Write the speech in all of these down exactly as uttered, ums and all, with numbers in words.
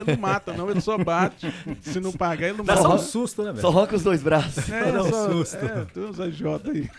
Ele não mata, não, ele só bate. Se não pagar, ele não Dá mata. só um susto, né, velho? Só roca os dois braços. É, Dá um só, susto. É, tem uns A J aí.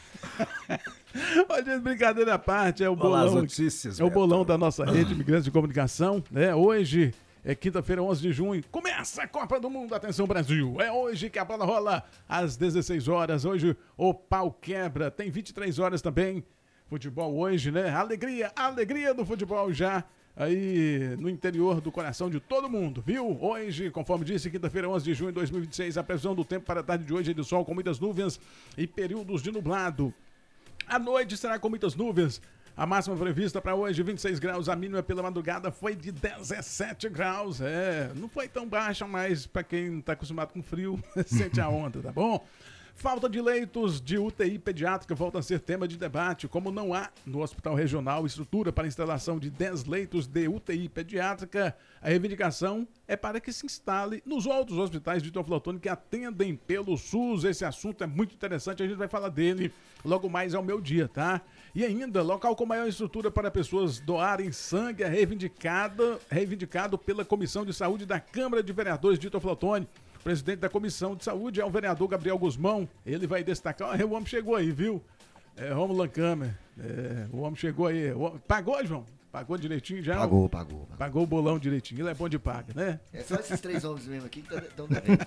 Olha, gente, brincadeira à parte, é o Olá, as bolão. notícias, É o Beto. bolão da nossa rede Imigrantes de Comunicação, né? Hoje é quinta-feira, onze de junho. Começa a Copa do Mundo. Atenção, Brasil. É hoje que a bola rola às dezesseis horas. Hoje o pau quebra. Tem vinte e três horas também. Futebol hoje, né? Alegria, alegria do futebol já aí no interior do coração de todo mundo, viu? Hoje, conforme disse, quinta-feira, onze de junho de dois mil e vinte e seis, a previsão do tempo para a tarde de hoje é de sol com muitas nuvens e períodos de nublado. À noite será com muitas nuvens. A máxima prevista para hoje, vinte e seis graus. A mínima pela madrugada foi de dezessete graus. É, não foi tão baixa, mas para quem não está acostumado com frio, sente a onda, tá bom? Falta de leitos de U T I pediátrica volta a ser tema de debate. Como não há no Hospital Regional estrutura para instalação de dez leitos de U T I pediátrica, a reivindicação é para que se instale nos outros hospitais de Teoflotone que atendem pelo SUS. Esse assunto é muito interessante, a gente vai falar dele logo mais ao meio dia, tá? E ainda, local com maior estrutura para pessoas doarem sangue é reivindicado, reivindicado pela Comissão de Saúde da Câmara de Vereadores de Teoflotone. O presidente da Comissão de Saúde é o vereador Gabriel Guzmão. Ele vai destacar. Ah, o homem chegou aí, viu? É, Romulo Lancamer. É, o homem chegou aí. O homem... Pagou, João? Pagou direitinho já? Pagou, pagou, pagou. Pagou o bolão direitinho. Ele é bom de paga, né? É só esses três homens mesmo aqui que estão devendo.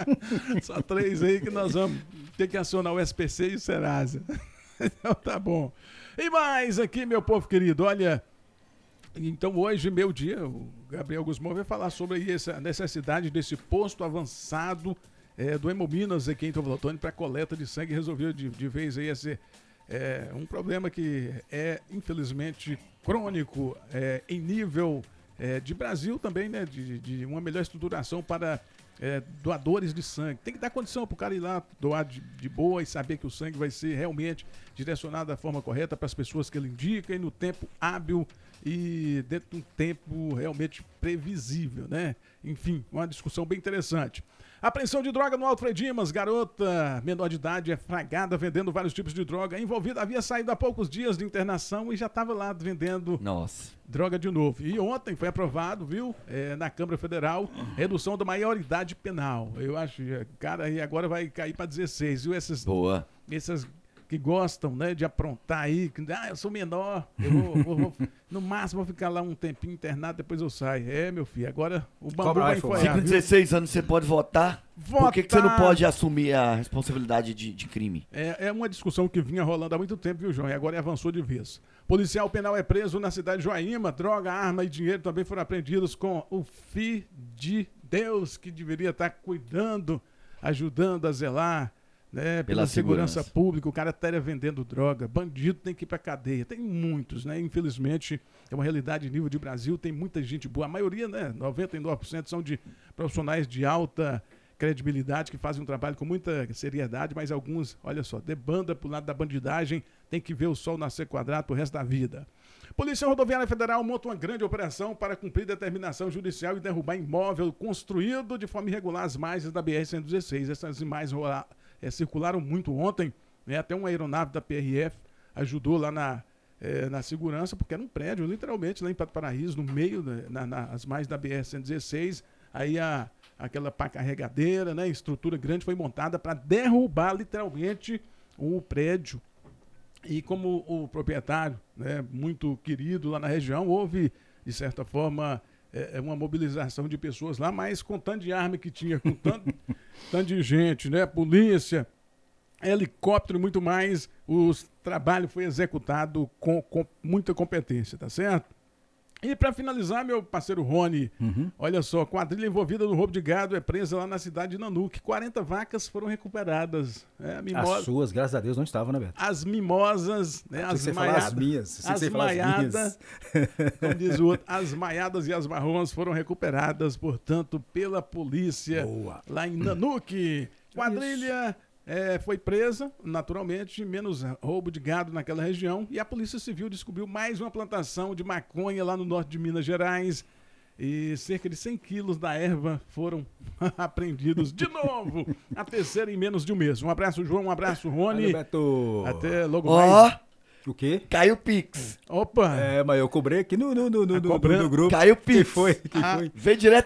Só três aí que nós vamos ter que acionar o S P C e o Serasa. Então tá bom. E mais aqui, meu povo querido, olha. Então hoje, meu dia, o Gabriel Guzmão vai falar sobre aí essa necessidade desse posto avançado é, do Hemominas aqui em Teoflotone para coleta de sangue. Resolveu de, de vez aí esse é, um problema que é infelizmente crônico é, em nível é, de Brasil também, né? De, de uma melhor estruturação para é, doadores de sangue. Tem que dar condição para o cara ir lá doar de, de boa e saber que o sangue vai ser realmente direcionado da forma correta para as pessoas que ele indica e no tempo hábil e dentro de um tempo realmente previsível, né? Enfim, uma discussão bem interessante. Apreensão de droga no Alfredo Dimas. Garota menor de idade é flagrada vendendo vários tipos de droga. A envolvida havia saído há poucos dias de internação e já estava lá vendendo Nossa. droga de novo. E ontem foi aprovado, viu, é, na Câmara Federal, redução da maioridade penal. Eu acho, cara, aí agora vai cair para dezesseis, viu? Essas, Boa. essas que gostam, né, de aprontar aí, que, ah, eu sou menor, eu vou, vou, vou, no máximo vou ficar lá um tempinho internado, depois eu saio. É, meu filho, agora o bambu Cobra vai vai enfoiar, Se com viu? dezesseis anos você pode votar, Votar. por que, que você não pode assumir a responsabilidade de, de crime? É, é uma discussão que vinha rolando há muito tempo, viu, João? E agora avançou de vez. Policial penal é preso na cidade de Joaíma. Droga, arma e dinheiro também foram apreendidos com o filho de Deus, que deveria estar cuidando, ajudando a zelar, né, pela, Pela segurança. segurança pública. O cara estaria vendendo droga. Bandido tem que ir pra cadeia. Tem muitos, né? Infelizmente, é uma realidade em nível de Brasil. Tem muita gente boa. A maioria, né? noventa e nove por cento são de profissionais de alta credibilidade, que fazem um trabalho com muita seriedade, mas alguns, olha só, debanda pro lado da bandidagem, tem que ver o sol nascer quadrado pro resto da vida. Polícia Rodoviária Federal monta uma grande operação para cumprir determinação judicial e derrubar imóvel construído de forma irregular às margens da B R cento e dezesseis. Essas imagens rola, é, circularam muito ontem, né? Até uma aeronave da P R F ajudou lá na, é, na segurança, porque era um prédio, literalmente, lá em Pato Paraíso, no meio, né, na, nas margens da B R cento e dezesseis. Aí a, aquela pá carregadeira, né, estrutura grande foi montada para derrubar literalmente o prédio. E como o proprietário, né, muito querido lá na região, houve, de certa forma, é, uma mobilização de pessoas lá, mas com tanto de arma que tinha, com tanto, tanto de gente, né, polícia, helicóptero e muito mais, o trabalho foi executado com, com muita competência, tá certo? E para finalizar, meu parceiro Rony, uhum. olha só, quadrilha envolvida no roubo de gado é presa lá na cidade de Nanuque. quarenta vacas foram recuperadas. É, mimosa... As suas, graças a Deus, não estavam, né, Beto? As mimosas, né, as maiadas. As minhas. As maiadas, como diz o outro, as maiadas e as marrons foram recuperadas, portanto, pela polícia. Boa. Lá em Nanuque. Quadrilha... É, foi presa, naturalmente, menos roubo de gado naquela região, e a Polícia Civil descobriu mais uma plantação de maconha lá no norte de Minas Gerais, e cerca de cem quilos da erva foram apreendidos de novo, a terceira em menos de um mês. Um abraço, João, um abraço, Rony. Valeu, Beto. Até logo Ó, mais. O quê? Caiu o Pix. Opa! É, mas eu cobrei aqui no, no, no, no, Tá no- cobrando? no grupo. Caiu o Pix. Quem foi? Quem Ah, foi? Veio direto